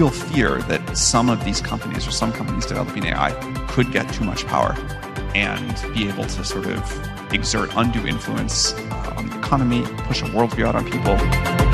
real fear that some of these companies or some companies developing AI could get too much power and be able to sort of exert undue influence on the economy, push a worldview out on people.